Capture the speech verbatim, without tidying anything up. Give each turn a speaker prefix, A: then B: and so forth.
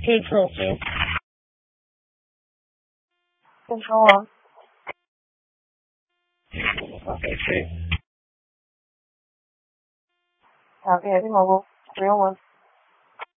A: 可以测试。
B: 先说啊。
A: OK，可以。
B: OK，听好不？不用问。